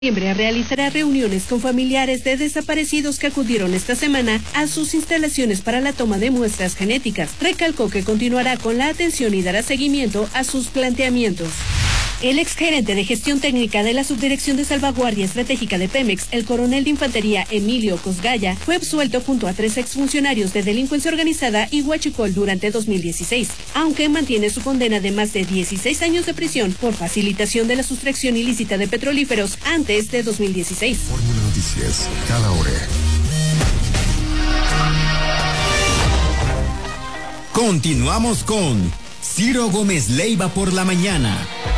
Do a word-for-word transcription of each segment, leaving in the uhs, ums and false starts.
Noviembre realizará reuniones con familiares de desaparecidos que acudieron esta semana a sus instalaciones para la toma de muestras genéticas. Recalcó que continuará con la atención y dará seguimiento a sus planteamientos. El exgerente de gestión técnica de la Subdirección de Salvaguardia Estratégica de Pemex, el coronel de infantería Emilio Cosgaya, fue absuelto junto a tres exfuncionarios de delincuencia organizada y huachicol durante dos mil dieciséis, aunque mantiene su condena de más de dieciséis años de prisión por facilitación de la sustracción ilícita de petrolíferos antes de dos mil dieciséis. Fórmula Noticias, cada hora. Continuamos con Ciro Gómez Leiva por la mañana.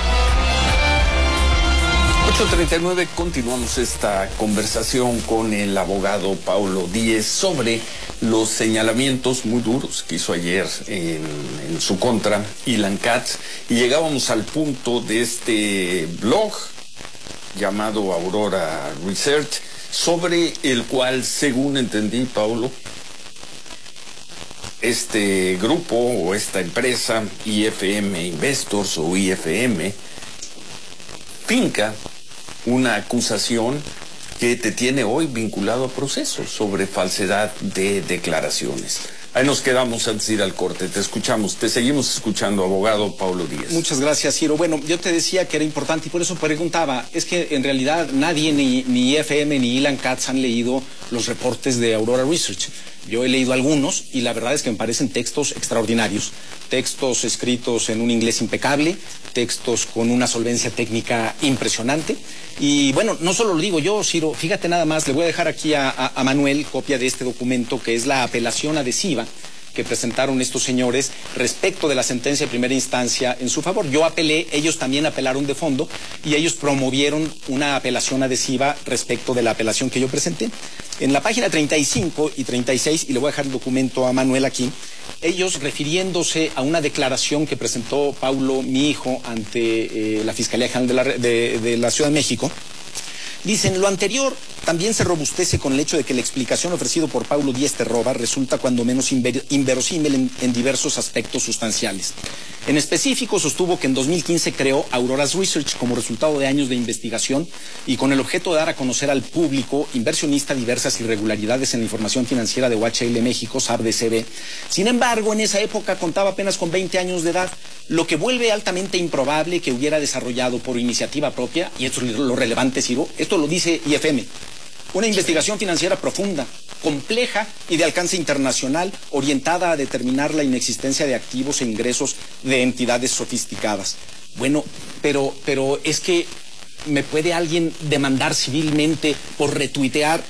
ocho treinta y nueve, continuamos esta conversación con el abogado Paulo Díez sobre los señalamientos muy duros que hizo ayer en, en su contra Ilan Katz, y llegábamos al punto de este blog llamado Aurora Research, sobre el cual, según entendí, Paulo, este grupo o esta empresa I F M Investors o I F M finca una acusación que te tiene hoy vinculado a procesos sobre falsedad de declaraciones. Ahí nos quedamos antes de ir al corte. Te escuchamos, te seguimos escuchando, abogado Paulo Díez. Muchas gracias, Ciro. Bueno, yo te decía que era importante y por eso preguntaba. Es que en realidad nadie, ni, ni I F M ni Ilan Katz, han leído los reportes de Aurora Research. Yo he leído algunos y la verdad es que me parecen textos extraordinarios. Textos escritos en un inglés impecable, textos con una solvencia técnica impresionante. Y bueno, no solo lo digo yo, Ciro, fíjate nada más, le voy a dejar aquí a, a, a Manuel copia de este documento, que es la apelación adhesiva que presentaron estos señores respecto de la sentencia de primera instancia en su favor. Yo apelé, ellos también apelaron de fondo y ellos promovieron una apelación adhesiva respecto de la apelación que yo presenté. En la página treinta y cinco y treinta y seis, y le voy a dejar el documento a Manuel aquí, ellos refiriéndose a una declaración que presentó Paulo, mi hijo, ante eh, la Fiscalía General de la, de, de la Ciudad de México, dicen: lo anterior también se robustece con el hecho de que la explicación ofrecida por Paulo Díez Terroba resulta cuando menos inver inverosímil en, en diversos aspectos sustanciales. En específico, sostuvo que en dos mil quince creó Aurora's Research como resultado de años de investigación y con el objeto de dar a conocer al público inversionista diversas irregularidades en la información financiera de O H L México, S A B D C B. Sin embargo, en esa época contaba apenas con veinte años de edad, lo que vuelve altamente improbable que hubiera desarrollado por iniciativa propia, y esto es lo relevante, Ciro, esto lo dice I F M, una investigación financiera profunda, compleja y de alcance internacional, orientada a determinar la inexistencia de activos e ingresos de entidades sofisticadas. Bueno, pero, pero es que ¿me puede alguien demandar civilmente por retuitear?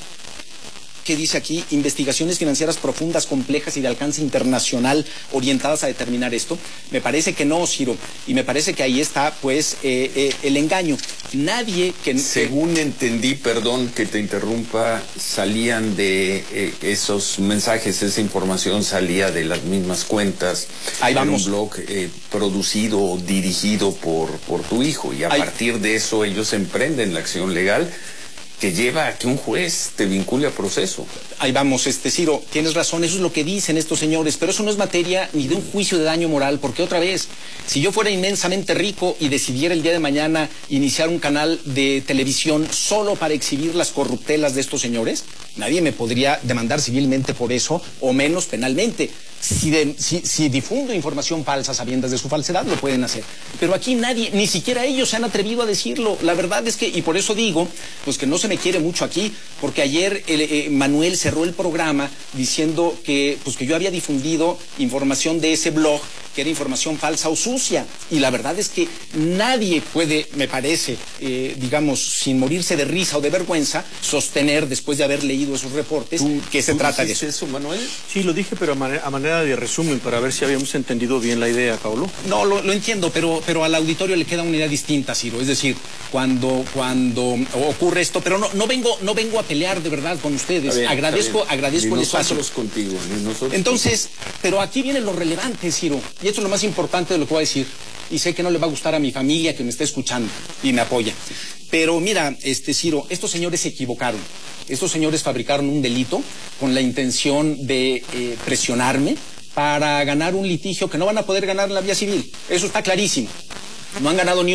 ¿Qué dice aquí? Investigaciones financieras profundas, complejas y de alcance internacional orientadas a determinar esto. Me parece que no, Ciro. Y me parece que ahí está, pues, eh, eh, el engaño. Nadie que... Según entendí, perdón que te interrumpa, salían de eh, esos mensajes, esa información salía de las mismas cuentas. Ahí vamos. En un blog eh, producido o dirigido por, por tu hijo. Y a ahí. partir de eso ellos emprenden la acción legal que lleva a que un juez te vincule a proceso. Ahí vamos, este Ciro, tienes razón, eso es lo que dicen estos señores, pero eso no es materia ni de un juicio de daño moral, porque otra vez, si yo fuera inmensamente rico y decidiera el día de mañana iniciar un canal de televisión solo para exhibir las corruptelas de estos señores, nadie me podría demandar civilmente por eso, o menos penalmente. Si, de, si, si difundo información falsa sabiendas de su falsedad, lo pueden hacer. Pero aquí nadie, ni siquiera ellos se han atrevido a decirlo. La verdad es que, y por eso digo, pues que no se me quiere mucho aquí, porque ayer el, eh, Manuel cerró el programa diciendo que, pues que yo había difundido información de ese blog, que era información falsa o sucia. Y la verdad es que nadie puede, me parece, eh, digamos, sin morirse de risa o de vergüenza, sostener, después de haber leído esos reportes, que se trata de eso. eso, Manuel? Sí, lo dije, pero a manera, a manera de resumen, para ver si habíamos entendido bien la idea, Paulo. No, lo, lo entiendo, pero, pero al auditorio le queda una idea distinta, Ciro. Es decir, cuando, cuando ocurre esto, pero no, no vengo, no vengo a pelear de verdad con ustedes. Bien, agradezco, agradezco el espacio. Contigo, ni nosotros Entonces, contigo. Pero aquí viene lo relevante, Ciro, y esto es lo más importante de lo que voy a decir. Y sé que no le va a gustar a mi familia que me está escuchando y me apoya. Pero mira, este Ciro, estos señores se equivocaron. Estos señores fabricaron un delito con la intención de eh, presionarme para ganar un litigio que no van a poder ganar en la vía civil. Eso está clarísimo. No han ganado ni uno.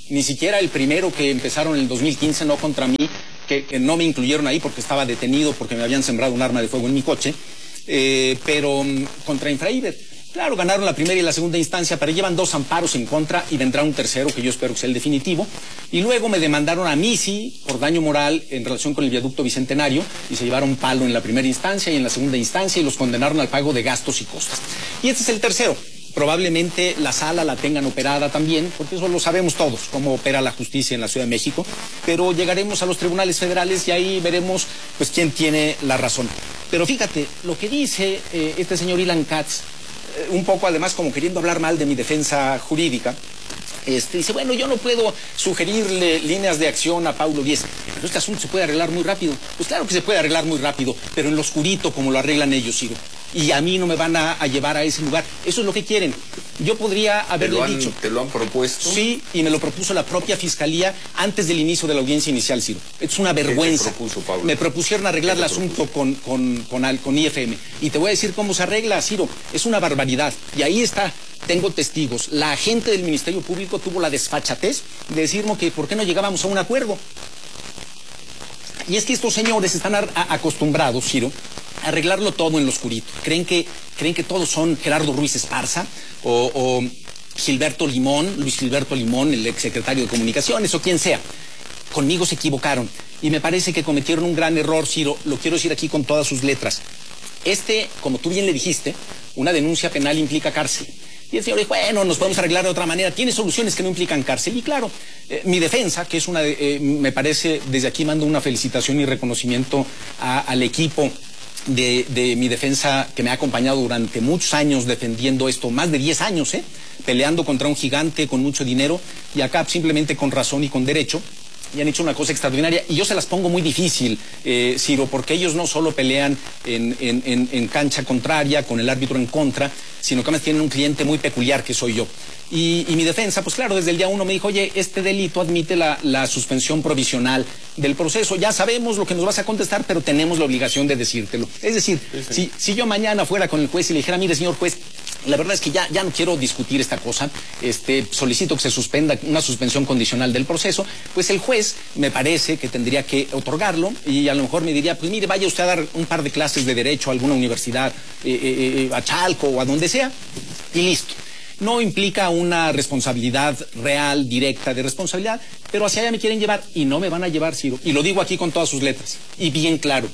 ni siquiera el primero que empezaron en el dos mil quince, no contra mí, que, que no me incluyeron ahí porque estaba detenido, porque me habían sembrado un arma de fuego en mi coche, eh, pero um, contra Infraiber. Claro, ganaron la primera y la segunda instancia, pero llevan dos amparos en contra y vendrá un tercero que yo espero que sea el definitivo. Y luego me demandaron a mí, sí, por daño moral en relación con el viaducto Bicentenario y se llevaron palo en la primera instancia y en la segunda instancia y los condenaron al pago de gastos y costas. Y este es el tercero. Probablemente la sala la tengan operada también, porque eso lo sabemos todos, cómo opera la justicia en la Ciudad de México, pero llegaremos a los tribunales federales y ahí veremos pues quién tiene la razón. Pero fíjate, lo que dice eh, este señor Ilan Katz, eh, un poco además como queriendo hablar mal de mi defensa jurídica, Este, dice, bueno, yo no puedo sugerirle líneas de acción a Paulo Díez, pero este asunto se puede arreglar muy rápido. Pues claro que se puede arreglar muy rápido, pero en lo oscurito, como lo arreglan ellos, Ciro. Y a mí no me van a, a llevar a ese lugar. Eso es lo que quieren. Yo podría haberle ¿Te lo han, dicho. ¿Te lo han propuesto? Sí, y me lo propuso la propia Fiscalía antes del inicio de la audiencia inicial, Ciro. Es una vergüenza. ¿Qué te propuso, Pablo? Me propusieron arreglar el asunto con, con, con, con, con I F M. Y te voy a decir cómo se arregla, Ciro. Es una barbaridad. Y ahí está. Tengo testigos. La agente del Ministerio Público tuvo la desfachatez de decirme que por qué no llegábamos a un acuerdo. Y es que estos señores están a, a, acostumbrados, Ciro, a arreglarlo todo en lo oscurito. Creen que, creen que todos son Gerardo Ruiz Esparza o, o Gilberto Limón, Luis Gilberto Limón, el exsecretario de Comunicaciones o quien sea. Conmigo se equivocaron y me parece que cometieron un gran error, Ciro. Lo quiero decir aquí con todas sus letras. Este, como tú bien le dijiste, una denuncia penal implica cárcel. Y el señor dijo, bueno, nos podemos arreglar de otra manera. Tiene soluciones que no implican cárcel. Y claro, eh, mi defensa, que es una, eh, me parece, desde aquí mando una felicitación y reconocimiento a, al equipo de, de mi defensa que me ha acompañado durante muchos años defendiendo esto, más de diez años, ¿eh? Peleando contra un gigante con mucho dinero y acá simplemente con razón y con derecho. Y han hecho una cosa extraordinaria, y yo se las pongo muy difícil, eh, Ciro, porque ellos no solo pelean en, en, en, en cancha contraria, con el árbitro en contra, sino que además tienen un cliente muy peculiar que soy yo. Y, y mi defensa, pues claro, desde el día uno me dijo, oye, este delito admite la, la suspensión provisional del proceso. Ya sabemos lo que nos vas a contestar, pero tenemos la obligación de decírtelo. Es decir, sí, sí. Si, si yo mañana fuera con el juez y le dijera, mire, señor juez, la verdad es que ya, ya no quiero discutir esta cosa, este, solicito que se suspenda una suspensión condicional del proceso, pues el juez me parece que tendría que otorgarlo y a lo mejor me diría, pues mire, vaya usted a dar un par de clases de derecho a alguna universidad, eh, eh, a Chalco o a donde sea, y listo. No implica una responsabilidad real, directa de responsabilidad, pero hacia allá me quieren llevar y no me van a llevar, Ciro. Y lo digo aquí con todas sus letras y bien claro.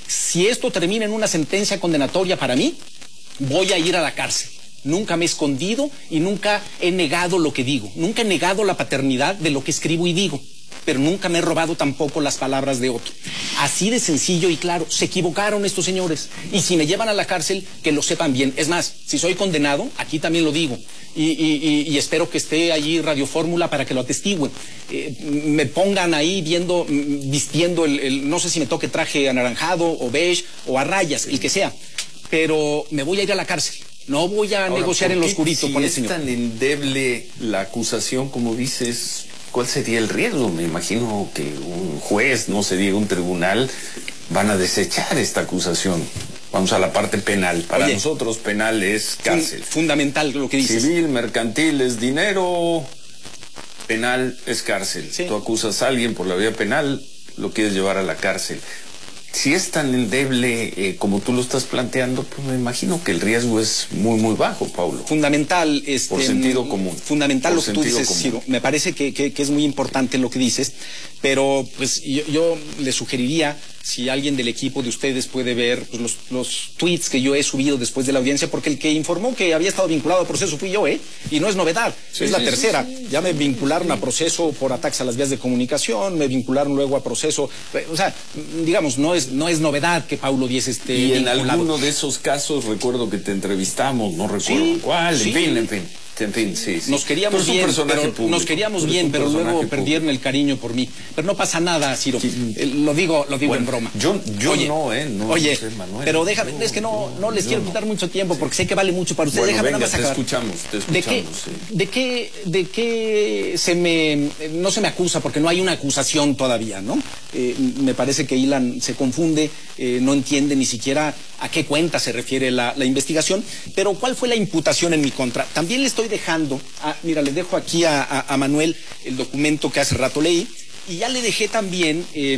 Si esto termina en una sentencia condenatoria para mí, voy a ir a la cárcel. Nunca me he escondido y nunca he negado lo que digo. Nunca he negado la paternidad de lo que escribo y digo. Pero nunca me he robado tampoco las palabras de otro. Así de sencillo y claro. Se equivocaron estos señores. Y si me llevan a la cárcel, que lo sepan bien. Es más, si soy condenado, aquí también lo digo. Y, y, y, y espero que esté allí Radio Fórmula para que lo atestiguen. Eh, me pongan ahí viendo, vistiendo el, el, no sé si me toque traje anaranjado o beige o a rayas, el que sea. Pero me voy a ir a la cárcel. No voy a Ahora, negociar en lo oscurito si con el es señor. tan endeble la acusación como dices, ¿cuál sería el riesgo? Me imagino que un juez, no se diga un tribunal, van a desechar esta acusación. Vamos a la parte penal. Para Oye, nosotros penal es cárcel. Fundamental lo que dices. Civil, mercantil es dinero, penal es cárcel. Sí. Tú acusas a alguien por la vía penal, lo quieres llevar a la cárcel. Si es tan endeble eh, como tú lo estás planteando, pues me imagino que el riesgo es muy, muy bajo, Paulo. Fundamental. Este, por sentido común. Fundamental por lo que tú dices, común. Ciro. Me parece que, que, que es muy importante lo que dices, pero pues yo, yo le sugeriría, si alguien del equipo de ustedes puede ver pues, los, los tweets que yo he subido después de la audiencia, porque el que informó que había estado vinculado a proceso fui yo, ¿eh? Y no es novedad, sí, es la sí, tercera. Sí, sí. Ya me vincularon sí. a proceso por ataques a las vías de comunicación, me vincularon luego a proceso, o sea, digamos, no es, no es novedad que Paulo Díez esté Y en vinculado. alguno de esos casos recuerdo que te entrevistamos, no recuerdo sí, cuál, sí. en fin, en fin. En fin, sí, sí. Nos queríamos bien, pero, público, nos queríamos bien, pero luego público. perdieron el cariño por mí. Pero no pasa nada, Ciro. Sí. Eh, lo digo, lo digo bueno, en broma. Yo, yo oye, no, eh. No, oye, no sé, Manuel, pero déjame, no, es que no, no les quiero no. quitar mucho tiempo porque sé que vale mucho para ustedes. Bueno, déjame venga, nada más acabar. Te escuchamos, te escuchamos. ¿De qué, sí. de qué, de qué se me, no se me acusa porque no hay una acusación todavía, ¿no? Eh, me parece que Ilan se confunde, eh, no entiende ni siquiera a qué cuenta se refiere la, la investigación. Pero ¿cuál fue la imputación en mi contra? También le estoy estoy dejando, ah, mira, le dejo aquí a, a, a Manuel el documento que hace rato leí, y ya le dejé también... Eh,